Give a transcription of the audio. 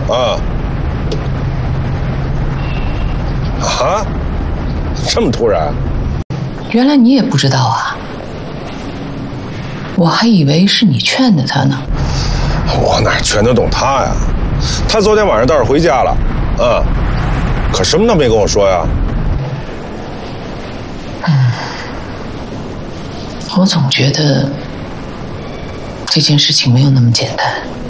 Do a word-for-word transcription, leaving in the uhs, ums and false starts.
啊啊！这么突然？ 原来你也不知道啊？我还以为是你劝的他呢。 我哪劝得动他呀？他昨天晚上倒是回家了，啊，可什么都没跟我说呀。 嗯，我总觉得这件事情没有那么简单。